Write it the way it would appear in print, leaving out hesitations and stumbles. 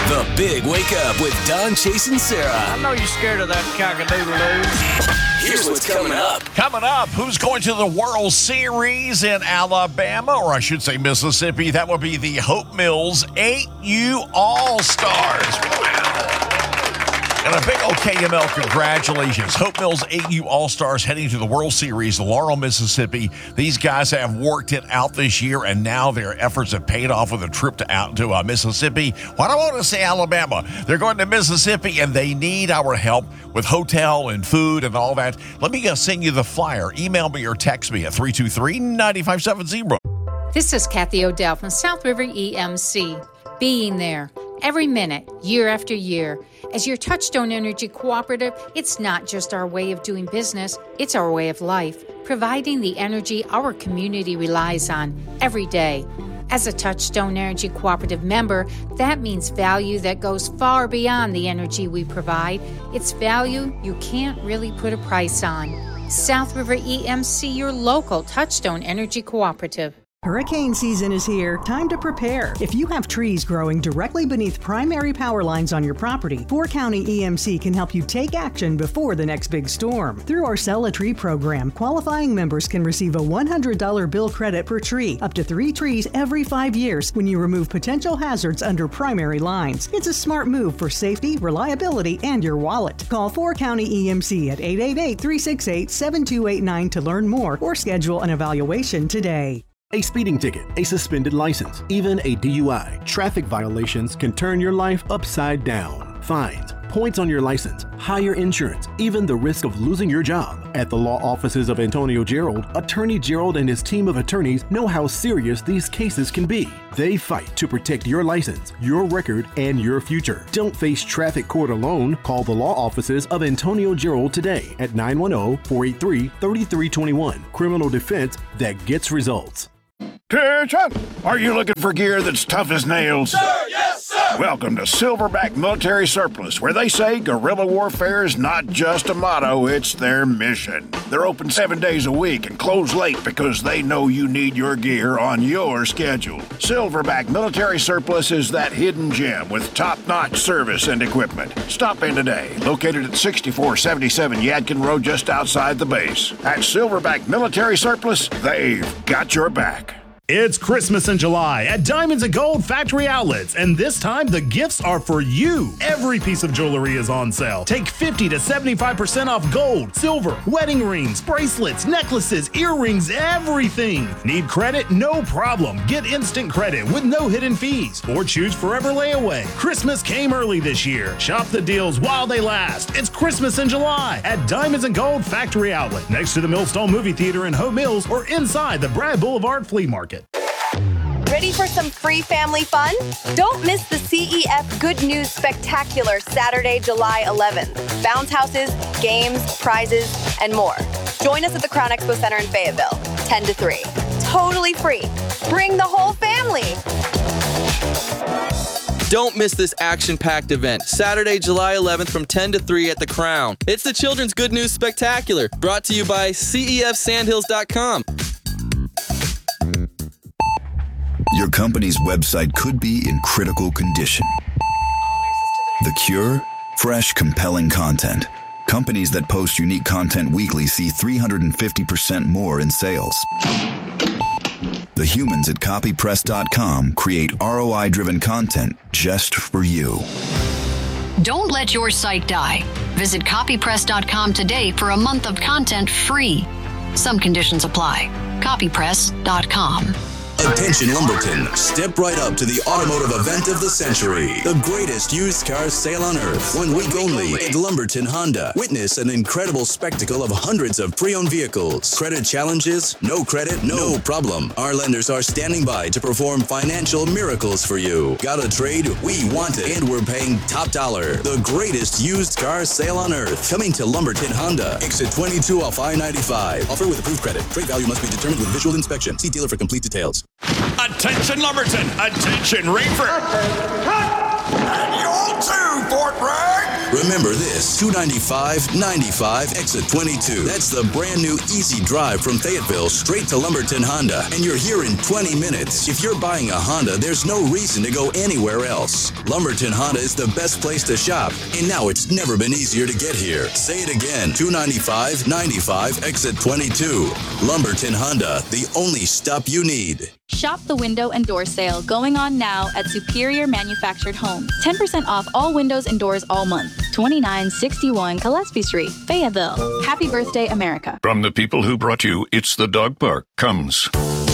The Big Wake Up with Don, Chase, and Sarah. I know you're scared of that cock-a-doodle-doo. Here's what's coming up. Coming up, who's going to the World Series in Alabama, or I should say Mississippi? That would be the Hope Mills 8U All-Stars. Wow. And a big OKML congratulations. Hope Mills 8U All-Stars heading to the World Series, Laurel, Mississippi. These guys have worked it out this year, and now their efforts have paid off with a trip to Mississippi. Why do I want to say Alabama? They're going to Mississippi, and they need our help with hotel and food and all that. Let me send you the flyer. Email me or text me at 323-9570. This is Kathy Odell from South River EMC. Being there every minute, year after year. As your Touchstone Energy Cooperative, it's not just our way of doing business, it's our way of life, providing the energy our community relies on every day. As a Touchstone Energy Cooperative member, that means value that goes far beyond the energy we provide. It's value you can't really put a price on. South River EMC, your local Touchstone Energy Cooperative. Hurricane season is here. Time to prepare. If you have trees growing directly beneath primary power lines on your property, 4-County EMC can help you take action before the next big storm. Through our Sell a Tree program, qualifying members can receive a $100 bill credit per tree, up to 3 trees every 5 years when you remove potential hazards under primary lines. It's a smart move for safety, reliability, and your wallet. Call 4-County EMC at 888-368-7289 to learn more or schedule an evaluation today. A speeding ticket, a suspended license, even a DUI. Traffic violations can turn your life upside down. Fines, points on your license, higher insurance, even the risk of losing your job. At the law offices of Antonio Gerald, Attorney Gerald and his team of attorneys know how serious these cases can be. They fight to protect your license, your record, and your future. Don't face traffic court alone. Call the law offices of Antonio Gerald today at 910-483-3321. Criminal defense that gets results. Attention! Are you looking for gear that's tough as nails? Sir, yes, sir! Welcome to Silverback Military Surplus, where they say guerrilla warfare is not just a motto, it's their mission. They're open 7 days a week and close late because they know you need your gear on your schedule. Silverback Military Surplus is that hidden gem with top-notch service and equipment. Stop in today, located at 6477 Yadkin Road just outside the base. At Silverback Military Surplus, they've got your back. It's Christmas in July at Diamonds and Gold Factory Outlets, and this time the gifts are for you. Every piece of jewelry is on sale. Take 50 to 75% off gold, silver, wedding rings, bracelets, necklaces, earrings, everything. Need credit? No problem. Get instant credit with no hidden fees, or choose Forever Layaway. Christmas came early this year. Shop the deals while they last. It's Christmas in July at Diamonds and Gold Factory Outlet, next to the Millstone Movie Theater in Hope Mills, or inside the Brad Boulevard Flea Market. Ready for some free family fun? Don't miss the CEF Good News Spectacular Saturday, July 11th. Bounce houses, games, prizes, and more. Join us at the Crown Expo Center in Fayetteville, 10 to 3. Totally free. Bring the whole family. Don't miss this action-packed event, Saturday, July 11th from 10 to 3 at the Crown. It's the Children's Good News Spectacular, brought to you by CEFSandhills.com. Your company's website could be in critical condition. The cure? Fresh, compelling content. Companies that post unique content weekly see 350% more in sales. The humans at copypress.com create ROI-driven content just for you. Don't let your site die. Visit copypress.com today for a month of content free. Some conditions apply. Copypress.com. Attention Lumberton, step right up to the automotive event of the century. The greatest used car sale on earth. 1 week only at Lumberton Honda. Witness an incredible spectacle of hundreds of pre-owned vehicles. Credit challenges? No credit? No problem. Our lenders are standing by to perform financial miracles for you. Got a trade? We want it. And we're paying top dollar. The greatest used car sale on earth. Coming to Lumberton Honda. Exit 22 off I-95. Offer with approved credit. Trade value must be determined with visual inspection. See dealer for complete details. Attention Lumberton! Attention Rainford! And you all too, Fort Bragg! Remember this, 295-95 exit 22. That's the brand new easy drive from Fayetteville straight to Lumberton Honda. And you're here in 20 minutes. If you're buying a Honda, there's no reason to go anywhere else. Lumberton Honda is the best place to shop. And now it's never been easier to get here. Say it again, 295-95 exit 22. Lumberton Honda, the only stop you need. Shop the window and door sale going on now at Superior Manufactured Homes. 10% off all windows and doors all month. 2961 Gillespie Street, Fayetteville. Happy birthday, America. From the people who brought you It's the Dog Park comes